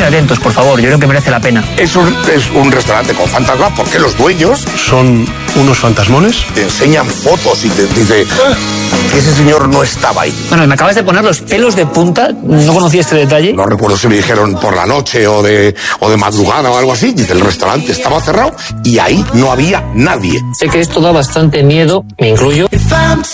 atentos, por favor, yo creo que merece la pena. Es un restaurante con fantasmas porque los dueños son unos fantasmones. Te enseñan fotos y te dice que ese señor no estaba ahí. Bueno, me acabas de poner los pelos de punta, no conocía este detalle. No recuerdo si me dijeron por la noche o de madrugada o algo así. Dice, el restaurante estaba cerrado y ahí no había nadie. Sé que esto da bastante miedo, me incluyo.